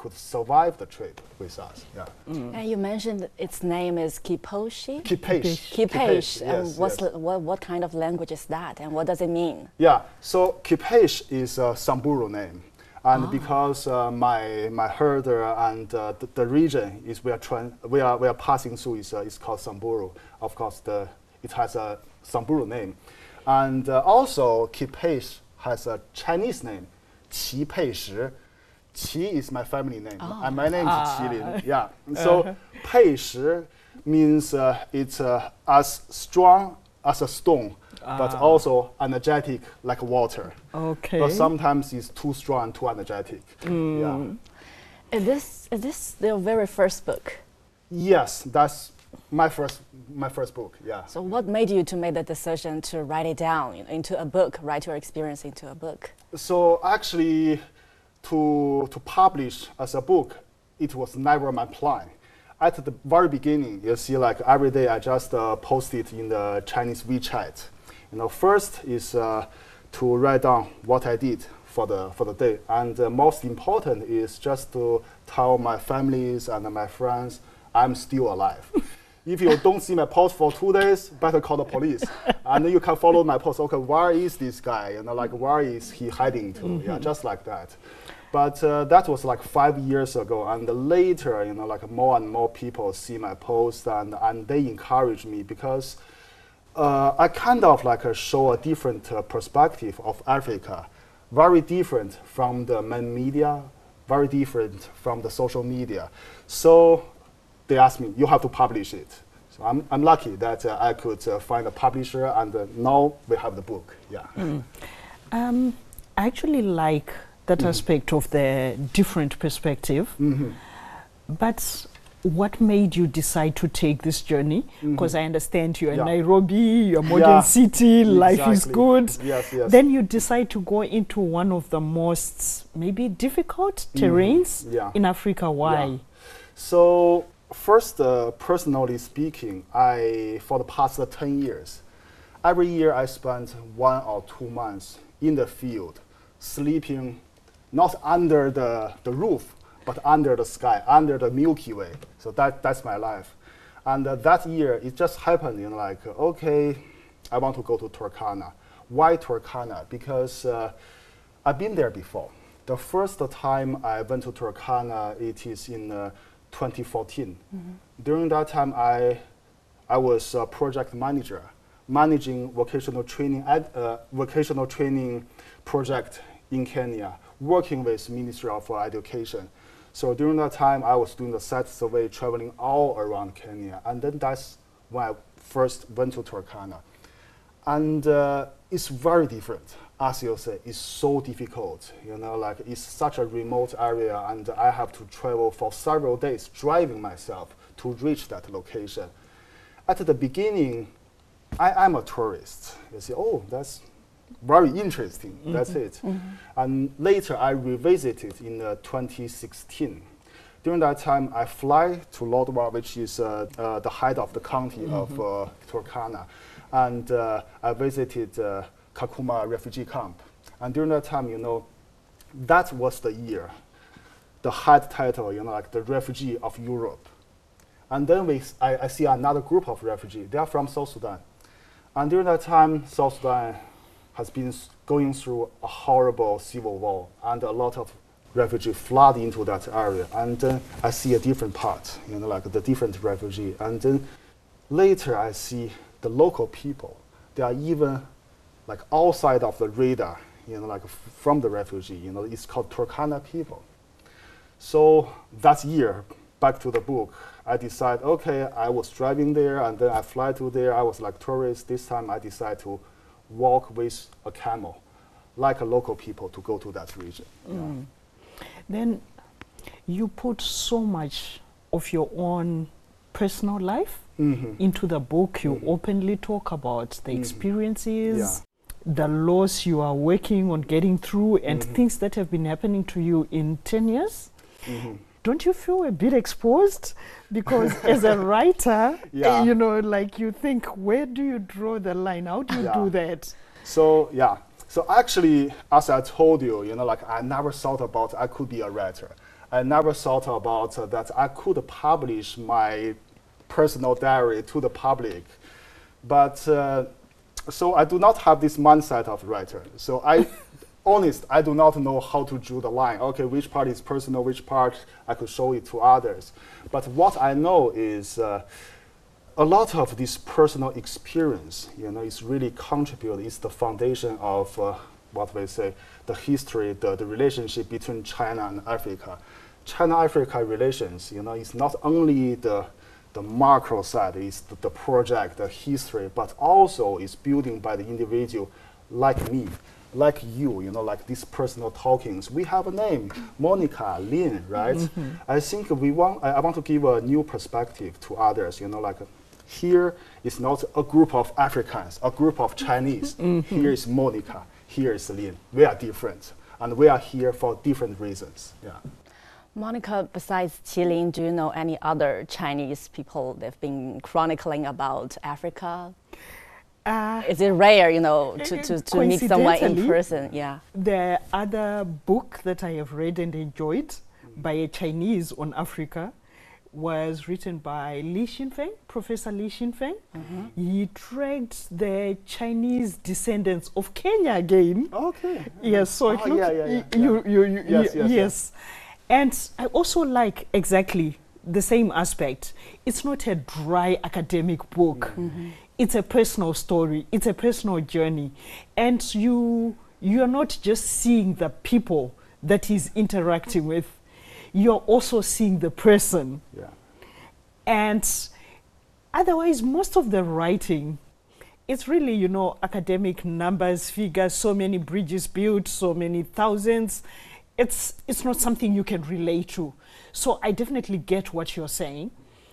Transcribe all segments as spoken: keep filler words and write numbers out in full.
could survive the trip with us. Yeah. Mm. And you mentioned its name is Kiposhi? Kipeish. Kipeish. And Yes, what's yes. the, what, what kind of language is that, and what does it mean? Yeah, so Kipeish is a Samburu name. And Ah. because uh, my my herder and uh, the, the region is we are trying we are we are passing through is uh, is called Samburu. Of course, the it has a Samburu name, and uh, also Kipeish has a Chinese name, Qi Pei Shi. Qi is my family name, Oh. and my name Ah. is Qilin. Yeah, so Pei Shi means uh, it's uh, as strong as a stone, but Ah. also energetic like water. Okay. But sometimes it's too strong, too energetic. Yeah. Is this, is this your very first book? Yes, that's my first my first book. Yeah. So what made you to make the decision to write it down, you know, into a book, write your experience into a book? So actually, to to publish as a book, it was never my plan. At the very beginning, you see, like every day, I just uh, post it in the Chinese WeChat. You know, first is uh, to write down what I did for the for the day, and uh, most important is just to tell my families and my friends I'm still alive. If you don't see my post for two days, better call the police, and then you can follow my post. Okay, where is this guy? You know, like where is he hiding to? Mm-hmm. Yeah, just like that. But uh, that was like five years ago, and later, you know, like more and more people see my post, and, and they encourage me because uh, I kind of like uh, show a different uh, perspective of Africa, very different from the main media, very different from the social media. So they asked me, you have to publish it. So I'm, I'm lucky that uh, I could uh, find a publisher, and uh, now we have the book. Yeah. Mm. Um, I actually like that mm. aspect of the different perspective. Mm-hmm. But what made you decide to take this journey? Because mm-hmm. I understand you're yeah. in Nairobi, you're modern yeah, city, exactly. life is good. Yes, yes. Then you decide to go into one of the most maybe difficult terrains mm-hmm. yeah. in Africa. Why? Yeah. So first, uh, personally speaking, I for the past uh, ten years, every year I spent one or two months in the field, sleeping not under the, the roof, but under the sky, under the Milky Way. So that, that's my life. And uh, that year, it just happened, you know, like, uh, okay, I want to go to Turkana. Why Turkana? Because uh, I've been there before. The first time I went to Turkana, it is in uh, twenty fourteen. Mm-hmm. During that time, I, I was a project manager, managing vocational training, ad, uh, vocational training project in Kenya, working with Ministry of uh, Education. So during that time, I was doing the site survey, traveling all around Kenya. And then that's when I first went to Turkana. And uh, it's very different. As you say, it's so difficult. You know, like it's such a remote area, and I have to travel for several days, driving myself to reach that location. At the beginning, I am a tourist. You see, oh, that's very interesting. Mm-hmm. That's it. Mm-hmm. And later, I revisited in uh, twenty sixteen. During that time, I fly to Lodwar, which is uh, uh, the height of the county mm-hmm. of uh, Turkana, and uh, I visited uh, Kakuma refugee camp. And during that time, you know, that was the year, the head title, you know, like the refugee of Europe. And then we, I, I see another group of refugees. They are from South Sudan. And during that time, South Sudan has been going through a horrible civil war, and a lot of refugees flood into that area. And then I see a different part, you know, like the different refugee. And then later I see the local people. They are even like outside of the radar, you know, like f from the refugee, you know, it's called Turkana people. So that year, back to the book, I decide, okay, I was driving there, and then I fly to there. I was like tourist. This time I decide to walk with a camel, like a local people, to go to that region. Mm. Yeah. Then you put so much of your own personal life mm-hmm. into the book. You mm-hmm. openly talk about the mm-hmm. experiences, yeah. the loss you are working on getting through, and mm-hmm. things that have been happening to you in ten years. Mm-hmm. Don't you feel a bit exposed? Because as a writer, yeah. uh, you know, like you think, where do you draw the line? How do you yeah. do that? So, yeah. So actually, as I told you, you know, like I never thought about I could be a writer. I never thought about uh, that I could publish my personal diary to the public. But uh, so I do not have this mindset of writer. So I, honest, I do not know how to draw the line. Okay, which part is personal, which part I could show it to others. But what I know is uh, a lot of this personal experience, you know, is really contribute. It's the foundation of uh, what we say, the history, the, the relationship between China and Africa. China-Africa relations, you know, it's not only the the macro side, it's the, the project, the history, but also is building by the individual like me, like you, you know, like these personal talkings. We have a name, Monica, Lin, right? Mm-hmm. I think we want, I, I want to give a new perspective to others, you know, like uh, here is not a group of Africans, a group of Chinese. Mm-hmm. Here is Monica, here is Lin. We are different, and we are here for different reasons, yeah. Monica, besides Qilin, do you know any other Chinese people that have been chronicling about Africa? Uh, Is it rare, you know, to, to, to meet someone in person? Yeah. The other book that I have read and enjoyed by a Chinese on Africa was written by Li Xinfeng, Professor Li Xinfeng. Mm-hmm. He tracked the Chinese descendants of Kenya again. Okay. Yes, so oh, it looks, yeah, yeah, yeah, you, yeah. you, you, yes, yes, yes. yes. And I also like exactly the same aspect. It's not a dry academic book. Mm-hmm. It's a personal story. It's a personal journey. And you, you're not just seeing the people that he's interacting with. You're also seeing the person. Yeah. And otherwise, most of the writing, it's really, you know, academic numbers, figures, so many bridges built, so many thousands. It's, it's not something you can relate to. So I definitely get what you're saying.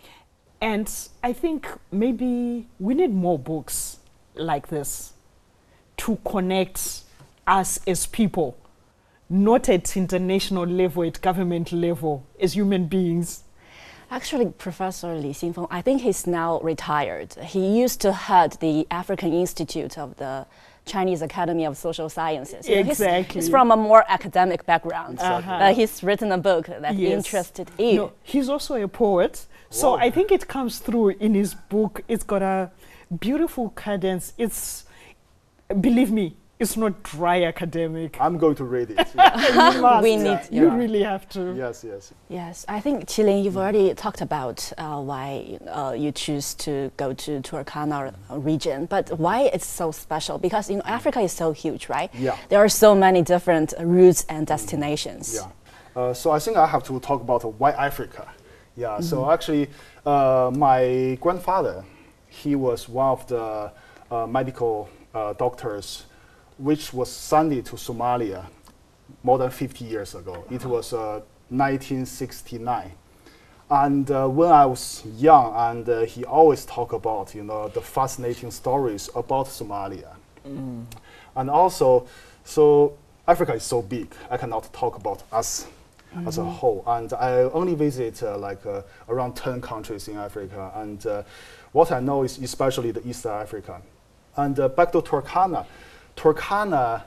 And I think maybe we need more books like this to connect us as people, not at international level, at government level, as human beings. Actually, Professor Li Xinfeng, I think he's now retired. He used to head the African Institute of the Chinese Academy of Social Sciences. You know, exactly. He's, he's from a more academic background, exactly. uh-huh. but he's written a book that yes. interested you. No, he's also a poet, so I think it comes through in his book. It's got a beautiful cadence. It's, believe me, it's not dry academic. I'm going to read it. Yeah. you must. We need yeah. to. You Yeah. really have to. Yes, yes. Yes, I think Qilin, you've already talked about uh, why uh, you choose to go to Turkana region, but why it's so special? Because you know Africa is so huge, right? Yeah. There are so many different routes and destinations. Yeah. Uh, so I think I have to talk about uh, why Africa. Yeah. Mm-hmm. So actually, uh, my grandfather, he was one of the uh, medical uh, doctors, which was sent to Somalia more than fifty years ago. It was uh, nineteen sixty-nine. And uh, when I was young, and uh, he always talked about, you know, the fascinating stories about Somalia. Mm. And also, so Africa is so big, I cannot talk about us mm-hmm. as a whole. And I only visit uh, like uh, around ten countries in Africa. And uh, what I know is especially the East Africa. And uh, back to Turkana. Turkana,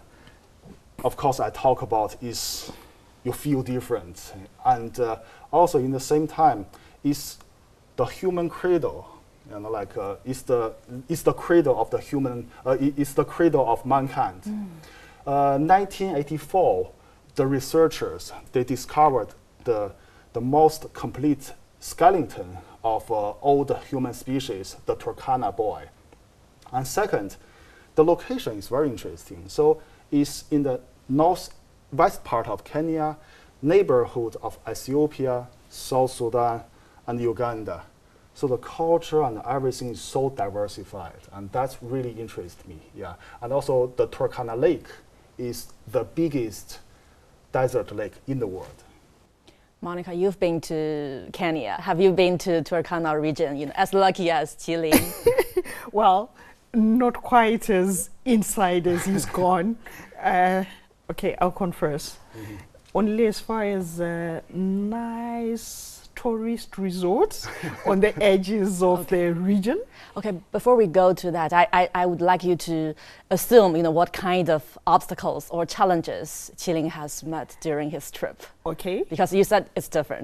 of course, I talk about is you feel different, and uh, also in the same time, is the human cradle. You know, like uh, it's the it's the cradle of the human. Uh, it's the cradle of mankind. Mm. Uh, nineteen eighty-four, the researchers they discovered the the most complete skeleton of uh, all the human species, the Turkana boy. And second, the location is very interesting. So it's in the northwest part of Kenya, neighborhood of Ethiopia, South Sudan, and Uganda. So the culture and everything is so diversified, and that's really interests me. Yeah, and also the Turkana Lake is the biggest desert lake in the world. Monica, you've been to Kenya. Have you been to Turkana region? You know, as lucky as Qilin. Well, not quite as inside as he's gone. Uh, okay, I'll confess. Mm-hmm. Only as far as uh, nice tourist resorts on the edges of okay. the region. Okay, before we go to that, I, I, I would like you to assume, you know, what kind of obstacles or challenges Qilin has met during his trip. Okay. Because you said it's different.